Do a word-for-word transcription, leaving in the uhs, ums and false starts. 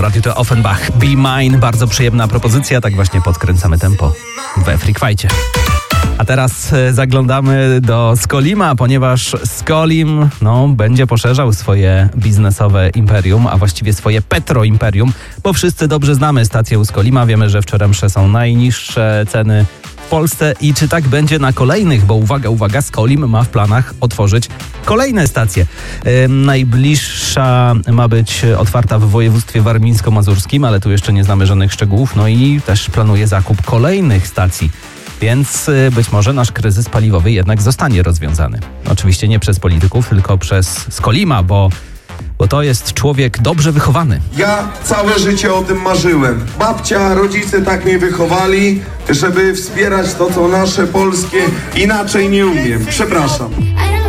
radiu to Offenbach. Be Mine, bardzo przyjemna propozycja, tak właśnie podkręcamy tempo we Freakwajcie. A teraz zaglądamy do Skolima, ponieważ Skolim no, będzie poszerzał swoje biznesowe imperium, a właściwie swoje petroimperium, bo wszyscy dobrze znamy stację u Skolima, wiemy, że w Czeremsze są najniższe ceny w Polsce i czy tak będzie na kolejnych, bo uwaga, uwaga, Skolim ma w planach otworzyć kolejne stacje. Yy, najbliższa ma być otwarta w województwie warmińsko-mazurskim, ale tu jeszcze nie znamy żadnych szczegółów, no i też planuje zakup kolejnych stacji. Więc być może nasz kryzys paliwowy jednak zostanie rozwiązany. Oczywiście nie przez polityków, tylko przez Skolima, bo, bo to jest człowiek dobrze wychowany. Ja całe życie o tym marzyłem. Babcia, rodzice tak mnie wychowali, żeby wspierać to, co nasze, polskie. Inaczej nie umiem. Przepraszam.